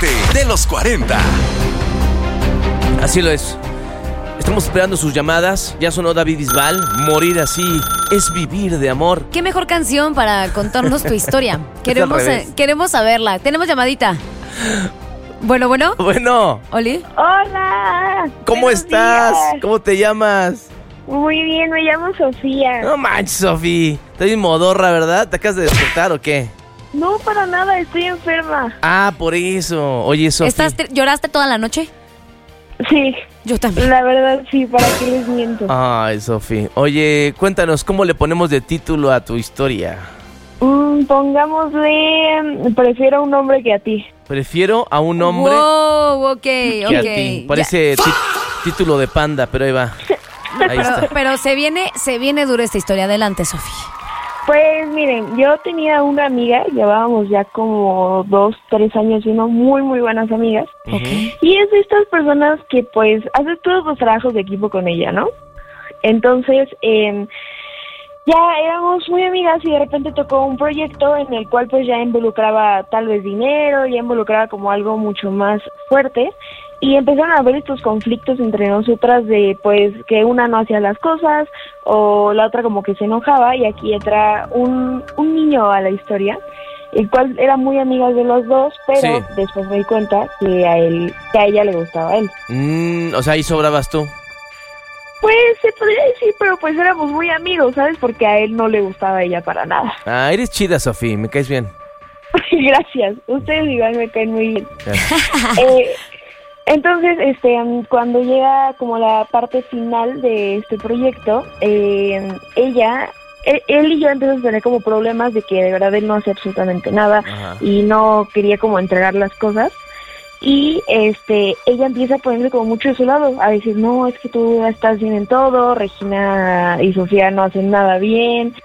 chocolate de los 40. Así lo es. Estamos esperando sus llamadas. Ya sonó David Bisbal. Morir así es vivir de amor. ¿Qué mejor canción para contarnos tu historia? revés. Queremos saberla. Tenemos llamadita. Bueno. Bueno, ¿Oli? Hola. ¿cómo Buenos estás? días. ¿Cómo te llamas? Muy bien, me llamo Sofía. No manches, Sofi. Estás bien modorra, ¿verdad? ¿Te acabas de despertar o qué? No, para nada, estoy enferma. Ah, por eso. Oye, Sofi. ¿Lloraste toda la noche? Sí, Yo también. la verdad sí, ¿para qué les miento? Ay, Sofi. Oye, cuéntanos, ¿cómo le ponemos de título a tu historia? Pongámosle, prefiero a un hombre que a ti. Prefiero a un hombre Wow, ok. que a ti. Parece título de panda, pero ahí va. Ahí está. Pero se viene dura esta historia. Adelante, Sofía. Pues miren, yo tenía una amiga, llevábamos ya como 2, 3 años siendo muy, muy buenas amigas. Ujú. Y es de estas personas que pues haces todos los trabajos de equipo con ella, ¿no? Entonces, ya éramos muy amigas y de repente tocó un proyecto en el cual pues ya involucraba tal vez dinero, ya involucraba como algo mucho más fuerte. Y empezaron a haber estos conflictos entre nosotras de pues que una no hacía las cosas o la otra como que se enojaba, y aquí entra un niño a la historia, el cual era muy amiga de los dos, pero Sí. después me di cuenta que a ella le gustaba a él. O sea, ahí sobrabas tú. Pues se podría decir, pero pues éramos muy amigos, ¿sabes? Porque a él no le gustaba a ella para nada. Ah, eres chida, Sofi. Me caes bien. Gracias, ustedes igual me caen muy bien. Gracias. Entonces, cuando llega como la parte final de este proyecto, él y yo empezamos a tener como problemas de que de verdad él no hacía absolutamente nada. Ajá. Y no quería como entregar las cosas. Y ella empieza a ponerle como mucho de su lado, a decir, no, es que tú estás bien en todo, Regina y Sofía no hacen nada bien.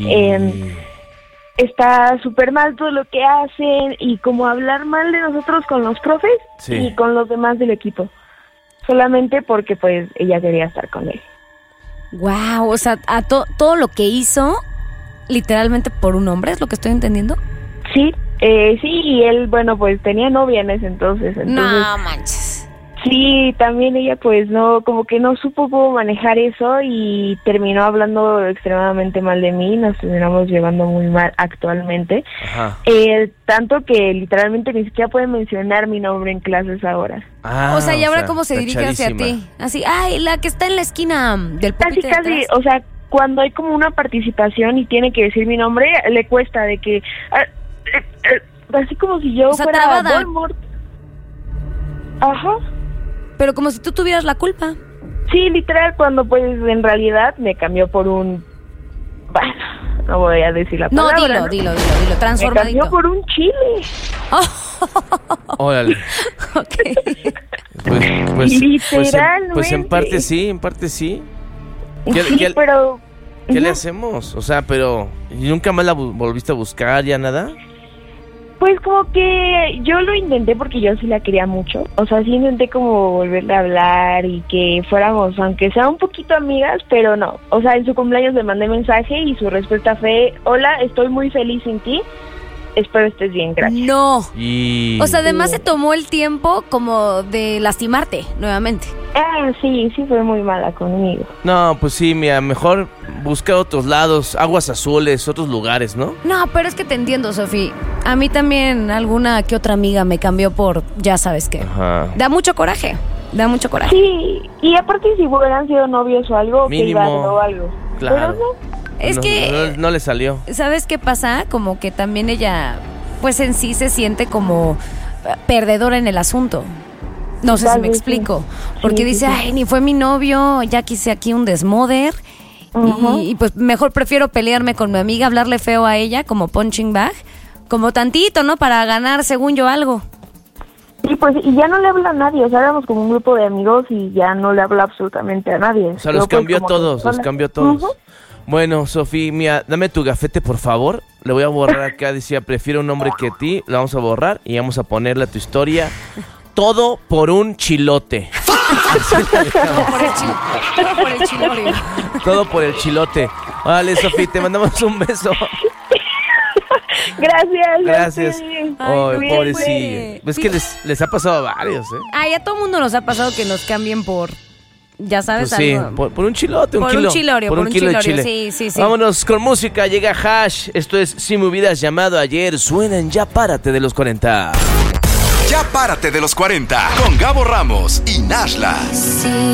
Está súper mal todo lo que hacen, y como hablar mal de nosotros con los profes Sí. y con los demás del equipo, solamente porque pues ella quería estar con él. Wow, o sea, todo lo que hizo literalmente por un hombre, ¿es lo que estoy entendiendo? Sí, y él, bueno, pues tenía novia en ese entonces. No manches. Sí, también ella pues no, como que no supo cómo manejar eso y terminó hablando extremadamente mal de mí, nos terminamos llevando muy mal actualmente. Ajá. Tanto que literalmente ni siquiera puede mencionar mi nombre en clases ahora. Ah, O sea, ¿y ahora cómo se dirige hacia tachadísima. ti? Así, ay, la que está en la esquina del pupitre Casi, de atrás. o sea, cuando hay como una participación y tiene que decir mi nombre, le cuesta de que... así como si yo O sea, fuera trabada. Voldemort. Ajá. Pero como si tú tuvieras la culpa. Sí, literal, cuando pues en realidad me cambió por un... Bueno, no voy a decir la No, palabra. dilo, Me transformadito. cambió por un chile. Órale. Ok. Pues en parte sí, ¿Qué- Sí, qué- pero... ¿Qué le Ujú. hacemos? O sea, pero ¿y nunca más la volviste a buscar, ya nada? Pues como que yo lo intenté porque yo sí la quería mucho. O sea, sí intenté como volverle a hablar y que fuéramos, aunque sea un poquito amigas, pero no. O sea, en su cumpleaños le mandé mensaje y su respuesta fue, hola, estoy muy feliz sin ti, espero estés bien, gracias. No. Y... O sea, además se tomó el tiempo como de lastimarte nuevamente. Sí, fue muy mala conmigo. No, pues sí, mira, mejor busca otros lados, aguas azules, otros lugares, ¿no? No, pero es que te entiendo, Sofi. A mí también alguna que otra amiga me cambió por ya sabes qué. Ajá. Da mucho coraje. Sí, y aparte si hubieran sido novios o algo, que Mínimo. iba o algo. Claro. Pero no. Es No, que, no le salió. ¿sabes qué pasa? Como que también ella, pues en sí se siente como perdedora en el asunto. No sé Tal si me vez explico. sí. Porque Sí, dice, sí. ay, ni fue mi novio, ya quise aquí un desmoder. Ujú. Y pues mejor prefiero pelearme con mi amiga, hablarle feo a ella como punching bag, como tantito, ¿no? Para ganar, según yo, algo. Sí, pues, y ya no le habla a nadie, o sea, éramos como un grupo de amigos y ya no le habla absolutamente a nadie. O sea, los Yo, pues, cambió como todos, que los sola. cambió todos. Ujú. Bueno, Sofía, mira, dame tu gafete, por favor. Le voy a borrar acá, decía, prefiero un hombre que a ti. La vamos a borrar y vamos a ponerle a tu historia. Todo por un chilote. Todo por el chilorio. Todo por el chilote. Órale, Sofía, te mandamos un beso. Gracias. Gracias. Ay, no, pobrecilla. hombre. Es que les ha pasado a varios, ¿eh? Ay, a todo mundo nos ha pasado que nos cambien por, ya sabes, Pues sí, algo. por un chilote, Por un chilorio, por por un un kilo de chilorio, chile. sí. Vámonos con música, llega Hash. Esto es Si me hubieras llamado ayer. Suenan Ya Párate de los 40. Ya Párate de los 40 con Gabo Ramos y Nashla. Sí.